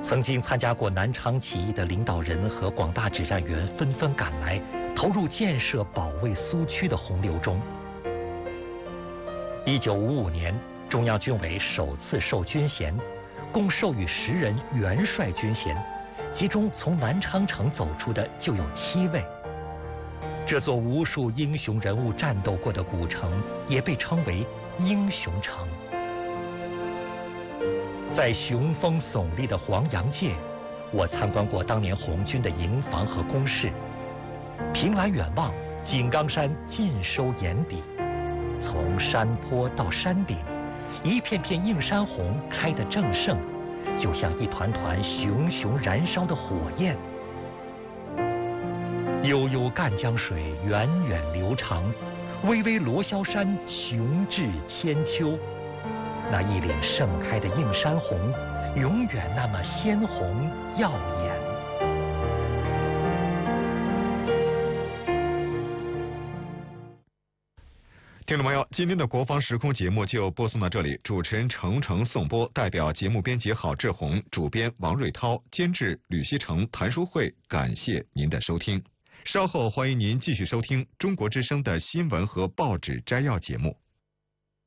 曾经参加过南昌起义的领导人和广大指战员纷纷赶来，投入建设保卫苏区的洪流中。1955年，中央军委首次授军衔，共授予10人元帅军衔，其中从南昌城走出的就有7位。这座无数英雄人物战斗过的古城，也被称为英雄城。在雄风耸立的黄杨界，我参观过当年红军的营房和工事。凭栏远望，井冈山尽收眼底，从山坡到山顶，一片片映山红开得正盛，就像一团团熊熊燃烧的火焰。悠悠赣江水源远流长，巍巍罗霄山雄峙千秋。那一岭盛开的映山红，永远那么鲜红耀眼。 听众朋友，今天的国防时空节目就播送到这里，主持人程程颂播，代表节目编辑郝志红，主编王瑞涛，监制吕锡成、谭淑慧，感谢您的收听。稍后欢迎您继续收听中国之声的新闻和报纸摘要节目。